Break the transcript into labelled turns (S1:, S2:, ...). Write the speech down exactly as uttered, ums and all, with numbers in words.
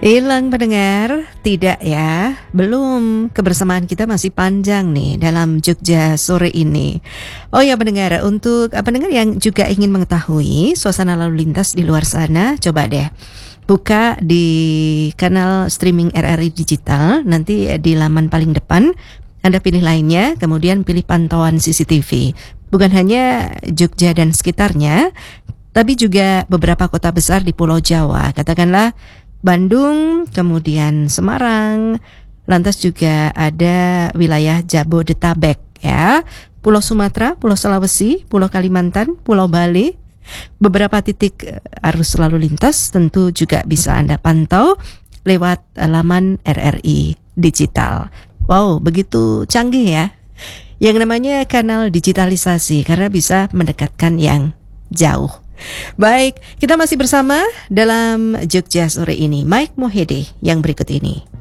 S1: Hilang pendengar? Tidak ya, belum. Kebersamaan kita masih panjang nih dalam Jogja sore ini. Oh ya pendengar, untuk pendengar yang juga ingin mengetahui suasana lalu lintas di luar sana, coba deh buka di kanal streaming R R I Digital. Nanti di laman paling depan Anda pilih lainnya, kemudian pilih pantauan C C T V. Bukan hanya Jogja dan sekitarnya, tapi juga beberapa kota besar di Pulau Jawa. Katakanlah Bandung, kemudian Semarang, lantas juga ada wilayah Jabodetabek ya, Pulau Sumatera, Pulau Sulawesi, Pulau Kalimantan, Pulau Bali. Beberapa titik arus lalu lintas tentu juga bisa Anda pantau lewat laman R R I Digital. Wow, begitu canggih ya. Yang namanya kanal digitalisasi karena bisa mendekatkan yang jauh. Baik, kita masih bersama dalam Jogja sore ini. Mike Mohede yang berikut ini.